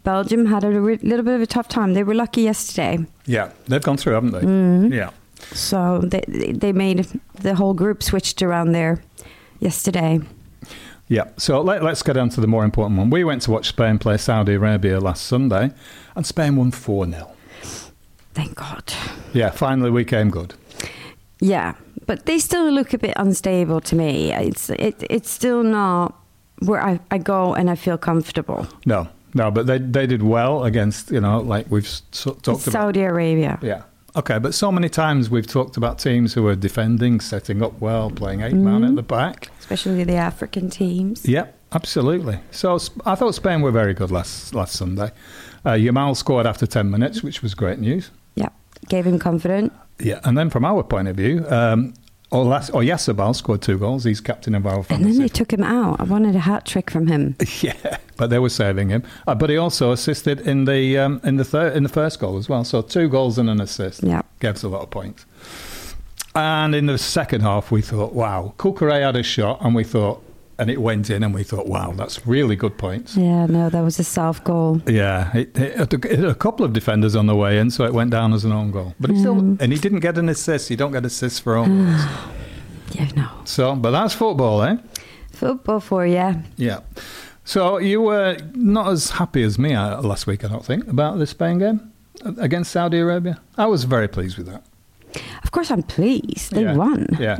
Belgium had a little bit of a tough time. They were lucky yesterday. Yeah, they've gone through, haven't they? Yeah. So they made the whole group switched around there yesterday. Yeah, so let's get on to the more important one. We went to watch Spain play Saudi Arabia last Sunday, and Spain won 4-0. Thank God. Yeah, finally we came good. Yeah, but they still look a bit unstable to me. It's still not where I go and I feel comfortable. No, but they did well against, like we've talked about. Saudi Arabia. Yeah. Okay, but so many times we've talked about teams who are defending, setting up well, playing 8-man at the back. Especially the African teams. Yeah, absolutely. So I thought Spain were very good last Sunday. Yamal scored after 10 minutes, which was great news. Yeah, gave him confidence. Yeah, and then from our point of view, Oyarzabal scored 2 goals. He's captain of our fantasy. And then they took him out. I wanted a hat trick from him. Yeah, but they were saving him. But he also assisted in the first goal as well. So 2 goals and an assist. Yeah, gave us a lot of points. And in the second half, we thought, wow, Cucurella had a shot, and it went in, and we thought, wow, that's really good points. Yeah, no, that was a self goal. Yeah, it had a couple of defenders on the way in, so it went down as an own goal. But he didn't get an assist. You don't get assists for own goals. Yeah, no. So, but that's football, eh? Football for you. Yeah. So you were not as happy as me last week, I don't think, about the Spain game against Saudi Arabia. I was very pleased with that. Of course, I'm pleased. They won. Yeah.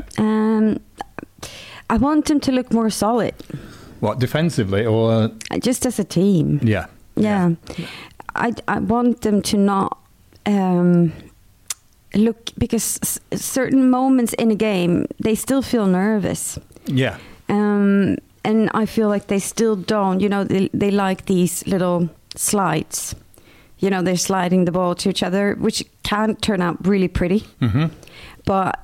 I want them to look more solid. What, defensively or? Just as a team. Yeah. Yeah. I want them to not look, because certain moments in a game, they still feel nervous. Yeah. And I feel like they still don't. They like these little slides. They're sliding the ball to each other, which can turn out really pretty. Mm-hmm. But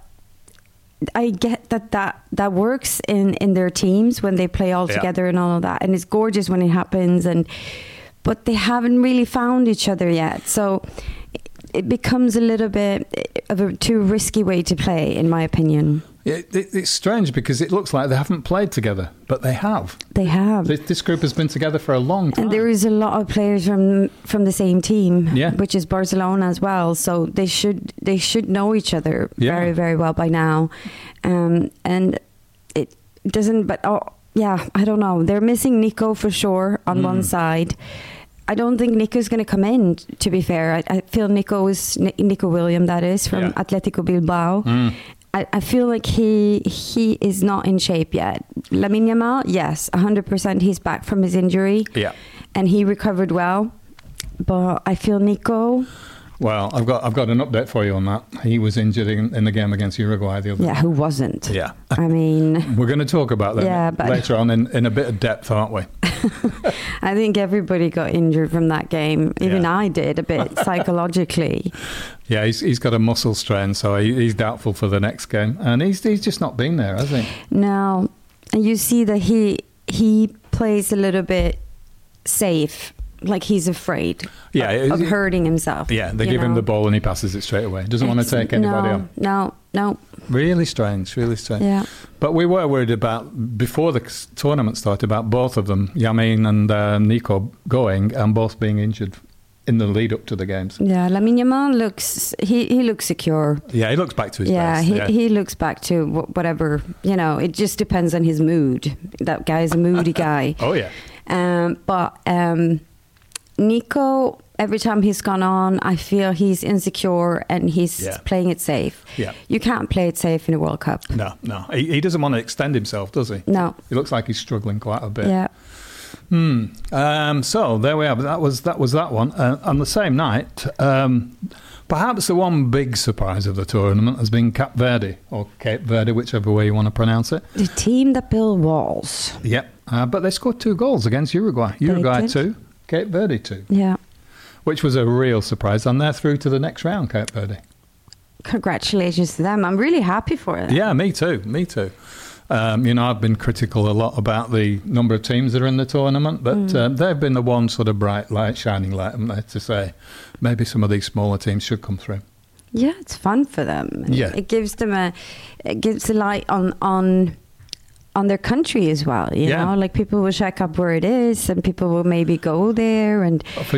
I get that works in their teams when they play all together and all of that. And it's gorgeous when it happens. But they haven't really found each other yet. So it becomes a little bit of a too risky way to play, in my opinion. It's strange because it looks like they haven't played together, but they have. They have. This group has been together for a long time. And there is a lot of players from the same team, which is Barcelona as well. So they should know each other very, very well by now. And it doesn't, but I don't know. They're missing Nico for sure on one side. I don't think Nico's going to come in, to be fair. I feel Nico William, that is, from Atletico Bilbao. I feel like he is not in shape yet. Lamine Yamal, yes, 100% he's back from his injury. Yeah. And he recovered well. But I feel Nico... Well, I've got an update for you on that. He was injured in the game against Uruguay the other day. Yeah, who wasn't? Yeah. I mean... We're going to talk about that later on in a bit of depth, aren't we? I think everybody got injured from that game. Even I did a bit psychologically. Yeah, he's got a muscle strain, so he's doubtful for the next game. And he's just not been there, has he? No. And you see that he plays a little bit safe. Like he's afraid of hurting himself. Yeah, they give him the ball and he passes it straight away. Doesn't want to take anybody on. No. Really strange, really strange. Yeah. But we were worried before the tournament started, about both of them, Yamin and Nico, going and both being injured in the lead up to the games. Yeah, Lamine Yamal looks secure. Yeah, he looks back to his best. He looks back to whatever, it just depends on his mood. That guy's a moody guy. Oh, yeah. But Nico, every time he's gone on, I feel he's insecure and he's playing it safe. Yeah. You can't play it safe in a World Cup. No. He doesn't want to extend himself, does he? No. He looks like he's struggling quite a bit. Yeah. So there we are. That was that one. On the same night, perhaps the one big surprise of the tournament has been Cape Verde, whichever way you want to pronounce it. The team that built walls. Yep. But they scored 2 goals against Uruguay. Uruguay 2, Cape Verde 2. Yeah. Which was a real surprise. And they're through to the next round, Cape Verde. Congratulations to them. I'm really happy for them. Yeah, me too. I've been critical a lot about the number of teams that are in the tournament, but they've been the one sort of bright light, shining light, haven't they, to say maybe some of these smaller teams should come through. Yeah, it's fun for them. Yeah. It gives them a light on on their country as well. You know, like people will check up where it is, and people will maybe go there and